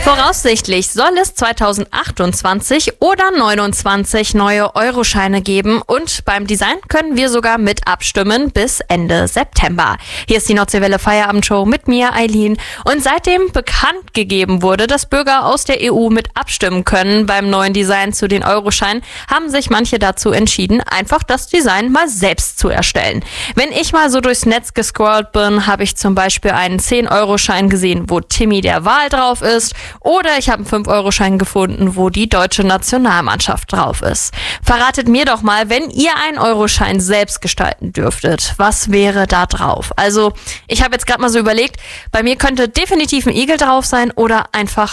Voraussichtlich soll es 2028 oder 29 neue Euroscheine geben und beim Design können wir sogar mit abstimmen bis Ende September. Hier ist die Nordseewelle Feierabendshow mit mir, Eileen. Und seitdem bekannt gegeben wurde, dass Bürger aus der EU mit abstimmen können beim neuen Design zu den Euroscheinen, haben sich manche dazu entschieden, einfach das Design mal selbst zu erstellen. Wenn ich mal so durchs Netz gescrollt bin, habe ich zum Beispiel einen 10-Euro-Schein gesehen, wo Timmy der Wal drauf ist. Oder ich habe einen 5-Euro-Schein gefunden, wo die deutsche Nationalmannschaft drauf ist. Verratet mir doch mal, wenn ihr einen Euroschein selbst gestalten dürftet, was wäre da drauf? Also, ich habe jetzt gerade mal so überlegt, bei mir könnte definitiv ein Igel drauf sein oder einfach